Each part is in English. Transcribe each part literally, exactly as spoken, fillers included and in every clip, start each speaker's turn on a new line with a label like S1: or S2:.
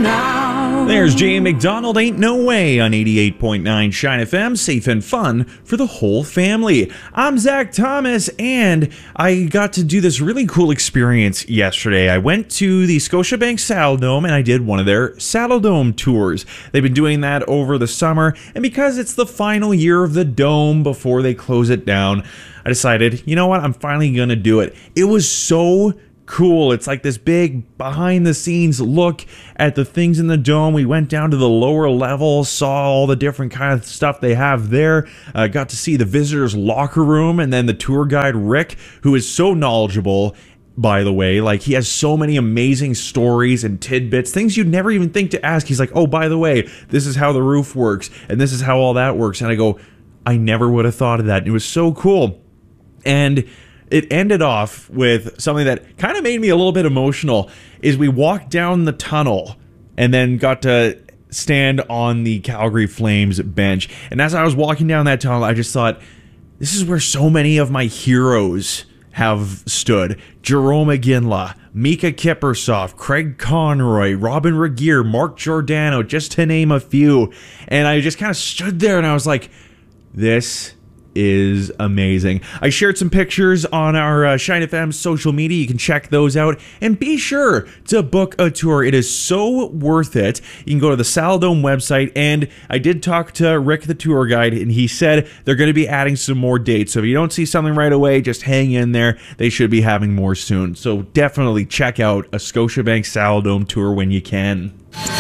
S1: now.
S2: There's Jay McDonald, Ain't No Way on eighty-eight point nine Shine F M, safe and fun for the whole family. I'm Zach Thomas, and I got to do this really cool experience yesterday. I went to the Scotiabank Saddledome, and I did one of their Saddledome tours. They've been doing that over the summer, and because it's the final year of the Dome before they close it down, I decided, you know what, I'm finally going to do it. It was so cool. It's like this big behind the scenes look at the things in the Dome. We went down to the lower level, saw all the different kind of stuff they have there, uh, got to see the visitors locker room, and then the tour guide Rick, who is so knowledgeable, by the way. Like, he has so many amazing stories and tidbits, things you'd never even think to ask. He's like, oh, by the way, this is how the roof works, and this is how all that works. And I go, I never would have thought of that. It was so cool. And it ended off with something that kind of made me a little bit emotional, is we walked down the tunnel and then got to stand on the Calgary Flames bench. And as I was walking down that tunnel, I just thought, this is where so many of my heroes have stood. Jerome Iginla, Mika Kiprusoff, Craig Conroy, Robin Regeer, Mark Giordano, just to name a few. And I just kind of stood there and I was like, this is amazing. I shared some pictures on our uh, Shine F M social media. You can check those out, and be sure to book a tour. It is so worth it. You can go to the Saddledome website, and I did talk to Rick, the tour guide, and he said they're going to be adding some more dates. So if you don't see something right away, just hang in there. They should be having more soon. So definitely check out a Scotiabank Saddledome tour when you can.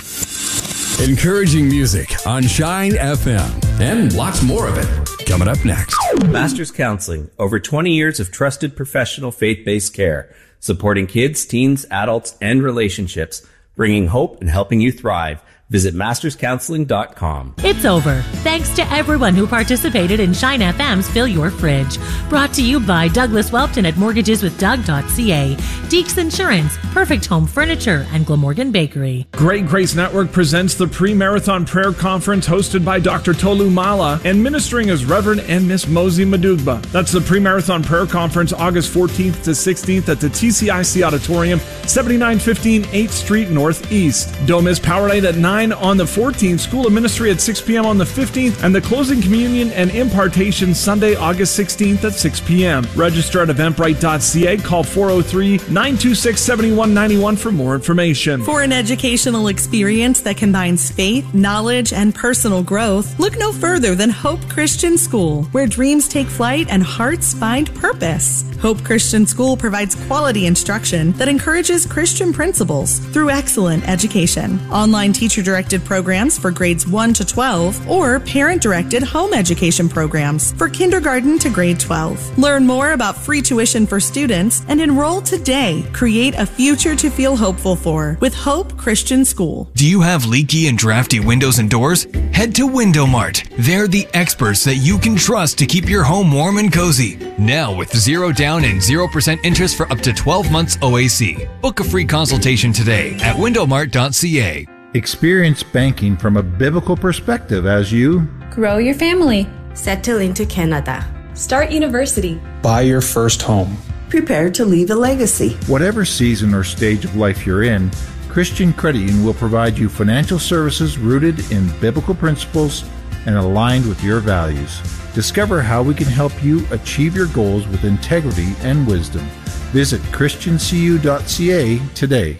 S3: Encouraging music on Shine F M, and lots more of it coming up next.
S4: Masters Counseling, over twenty years of trusted professional faith-based care, supporting kids, teens, adults, and relationships, bringing hope and helping you thrive. Visit masters counseling dot com.
S5: It's over. Thanks to everyone who participated in Shine F M's Fill Your Fridge. Brought to you by Douglas Welpton at mortgages with doug dot c a, Deeks Insurance, Perfect Home Furniture, and Glamorgan Bakery.
S6: Great Grace Network presents the Pre-Marathon Prayer Conference hosted by Doctor Tolu Mala and ministering as Reverend and Miss Mosey Madugba. That's the Pre-Marathon Prayer Conference August fourteenth to sixteenth at the T C I C Auditorium, seventy-nine fifteen eighth Street Northeast. Don't miss Power Night at nine on the fourteenth, School of Ministry at six p.m. on the fifteenth, and the closing communion and impartation Sunday, August sixteenth at six p.m. Register at eventbrite dot c a. Call four oh three, nine two six, seven one nine one for more information.
S7: For an educational experience that combines faith, knowledge, and personal growth, look no further than Hope Christian School, where dreams take flight and hearts find purpose. Hope Christian School provides quality instruction that encourages Christian principles through excellent education. Online teacher-directed programs for grades one to twelve, or parent-directed home education programs for kindergarten to grade twelve. Learn more about free tuition for students and enroll today. Create a future to feel hopeful for with Hope Christian School.
S8: Do you have leaky and drafty windows and doors? Head to Window Mart. They're the experts that you can trust to keep your home warm and cozy. Now with zero down and zero percent interest for up to twelve months O A C. Book a free consultation today at window mart dot c a.
S9: Experience banking from a biblical perspective as you
S10: grow your family,
S11: settle into Canada,
S10: start university,
S12: buy your first home,
S13: prepare to leave a legacy.
S9: Whatever season or stage of life you're in, Christian Credit Union will provide you financial services rooted in biblical principles and aligned with your values. Discover how we can help you achieve your goals with integrity and wisdom. Visit christian c u dot c a today.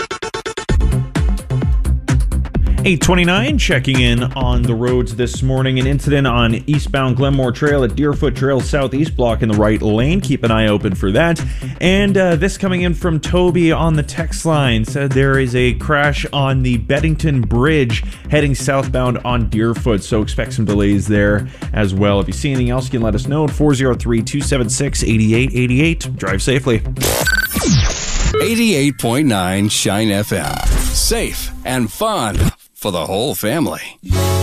S2: eight twenty-nine, checking in on the roads this morning. An incident on eastbound Glenmore Trail at Deerfoot Trail Southeast, blocking the right lane. Keep an eye open for that. And uh, this coming in from Toby on the text line said there is a crash on the Beddington Bridge heading southbound on Deerfoot, so expect some delays there as well. If you see anything else, you can let us know at four oh three, two seven six, eight eight eight eight. Drive safely.
S3: eighty-eight point nine Shine F M. Safe and fun for the whole family.